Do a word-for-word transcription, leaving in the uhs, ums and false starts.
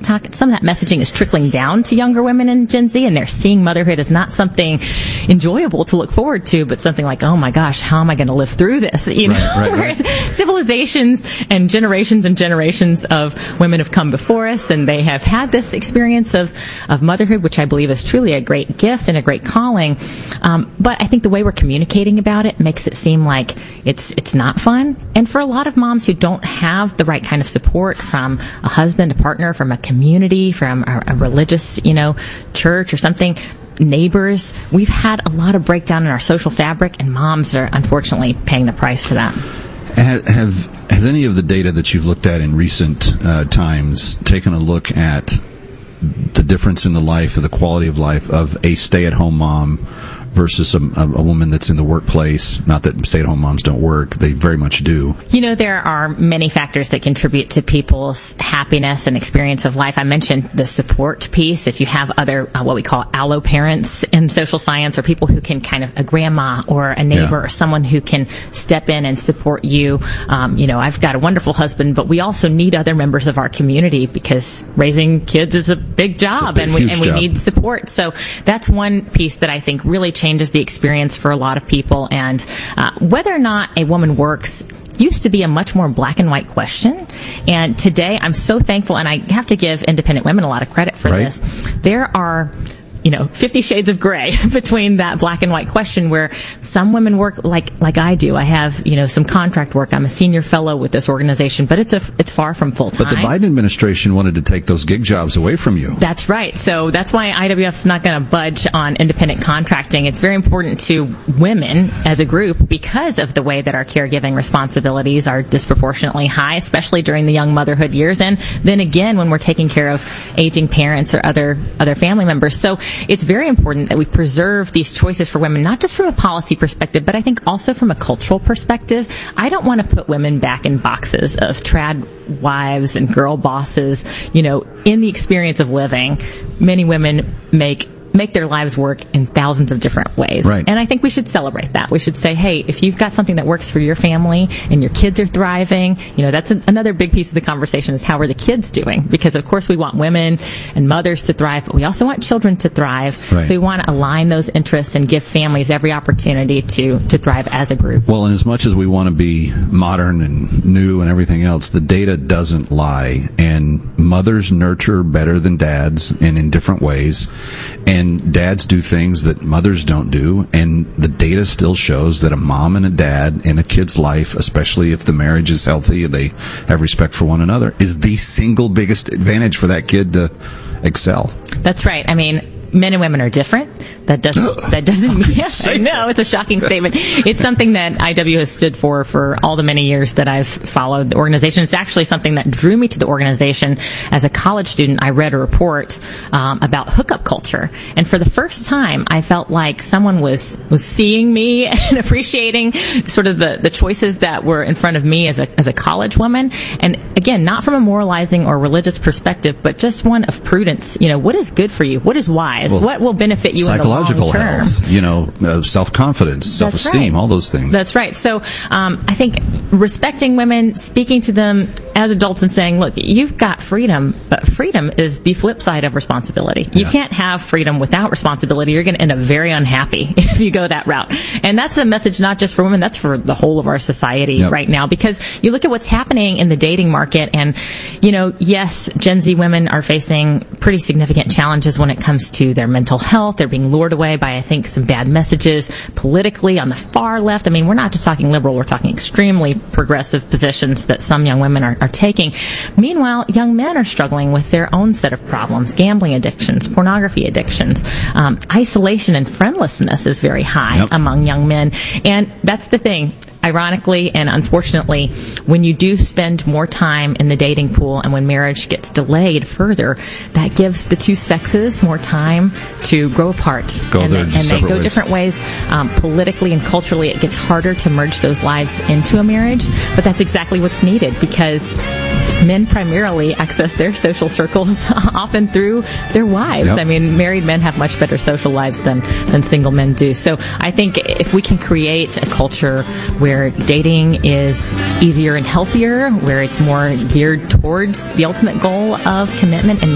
TikTok, some of that messaging is trickling down to younger women in Gen Z, and they're seeing motherhood as not something enjoyable to look forward to, but something like, oh my gosh, how am I going to live through this? You know, right, right, whereas right. civilizations and generations and generations of women have come before us, and they have had this experience of, of motherhood, which I believe is truly a great gift and a great calling. Um, but I think the way we're communicating about it makes it seem like it's it's not fun. And for a lot of moms who don't have the right kind of support from a husband, a partner, from a community, from a, a religious, you know, church or something, neighbors, we've had a lot of breakdown in our social fabric, and moms are unfortunately paying the price for that. Have, have has any of the data that you've looked at in recent uh, times taken a look at the difference in the life, or the quality of life of a stay-at-home mom versus a, a, a woman that's in the workplace? Not that stay-at-home moms don't work. They very much do. You know, there are many factors that contribute to people's happiness and experience of life. I mentioned the support piece. If you have other, uh, what we call allo parents in social science, or people who can kind of, a grandma or a neighbor, yeah, or someone who can step in and support you. Um, you know, I've got a wonderful husband, but we also need other members of our community, because raising kids is a big job, big, and we, and we job. need support. So that's one piece that I think really changes the experience for a lot of people. And uh, whether or not a woman works used to be a much more black and white question. And today I'm so thankful, and I have to give independent women a lot of credit for right. this. There are, you know, fifty shades of gray between that black and white question, where some women work like, like I do. I have, you know, some contract work. I'm a senior fellow with this organization, but it's a, it's far from full time. But the Biden administration wanted to take those gig jobs away from you. That's right. So that's why I W F's not going to budge on independent contracting. It's very important to women as a group because of the way that our caregiving responsibilities are disproportionately high, especially during the young motherhood years. And then again, when we're taking care of aging parents or other, other family members. So it's very important that we preserve these choices for women, not just from a policy perspective, but I think also from a cultural perspective. I don't want to put women back in boxes of trad wives and girl bosses. You know, in the experience of living, many women make make their lives work in thousands of different ways. Right. And I think we should celebrate that. We should say, hey, if you've got something that works for your family and your kids are thriving, you know, that's a, another big piece of the conversation is how are the kids doing? Because of course we want women and mothers to thrive, but we also want children to thrive. Right. So we want to align those interests and give families every opportunity to, to thrive as a group. Well, and as much as we want to be modern and new and everything else, the data doesn't lie. And mothers nurture better than dads, and in different ways. And dads do things that mothers don't do, and the data still shows that a mom and a dad in a kid's life, especially if the marriage is healthy and they have respect for one another, is the single biggest advantage for that kid to excel. That's right. I mean, men and women are different. That doesn't, that doesn't mean, yes, I know, it's a shocking statement. It's something that I W has stood for for all the many years that I've followed the organization. It's actually something that drew me to the organization. As a college student, I read a report um, about hookup culture. And for the first time, I felt like someone was, was seeing me and appreciating sort of the, the choices that were in front of me as a, as a college woman. And again, not from a moralizing or religious perspective, but just one of prudence. You know, what is good for you? What is wise? Well, what will benefit you in the long term? Psychological health, you know, uh, self-confidence, self-esteem, right. all those things. That's right. So um, I think respecting women, speaking to them as adults and saying, look, you've got freedom, but freedom is the flip side of responsibility. You yeah. can't have freedom without responsibility. You're going to end up very unhappy if you go that route. And that's a message not just for women, that's for the whole of our society yep. right now. Because you look at what's happening in the dating market, and, you know, yes, Gen Z women are facing pretty significant challenges when it comes to their mental health. They're being lured away by, I think, some bad messages politically on the far left. I mean, we're not just talking liberal, we're talking extremely progressive positions that some young women are, are taking. Meanwhile, young men are struggling with their own set of problems, gambling addictions, pornography addictions. Um, isolation and friendlessness is very high yep. among young men. And that's the thing. Ironically and unfortunately, when you do spend more time in the dating pool and when marriage gets delayed further, that gives the two sexes more time to grow apart. Go and their they, and they go ways. different ways. Um, politically and culturally, it gets harder to merge those lives into a marriage, but that's exactly what's needed because men primarily access their social circles often through their wives. Yep. I mean, married men have much better social lives than, than single men do. So I think if we can create a culture where dating is easier and healthier, where it's more geared towards the ultimate goal of commitment and